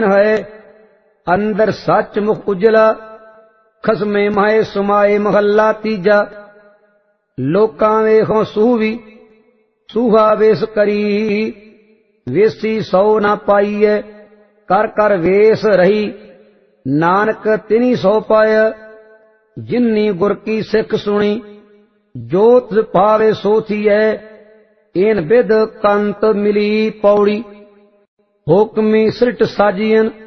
ਹੈ। ਅੰਦਰ ਸੱਚ ਮੁਖ ਉਜਲਾ, ਖਸਮੇ ਮਾਏ ਸੁਮਾਏ ਮਹੱਲਾ ਤੀਜਾ। ਲੋਕਾਂ ਵੇਖੋਂ ਸੂਹੀ ਸੂਹਾ ਵੇਸ ਕਰੀ, ਵੇਸੀ ਸੌ ਨਾ ਪਾਈਐ ਕਰ ਕਰ ਵੇਸ ਰਹੀ। ਨਾਨਕ ਤਿਨੀ ਸੌ ਪਾਇਆ, ਜਿਨੀ ਗੁਰ ਕੀ ਸਿੱਖ ਸੁਣੀ। ਜੋ ਤਿਸ ਭਾਵੇ ਸੋ ਥੀਐ, ਏਨ ਬਿਧ ਕੰਤ ਮਿਲੀ ਪੌੜੀ। ਹੁਕਮੀ ਸ੍ਰਿਟ ਸਾਜੀਅਨ,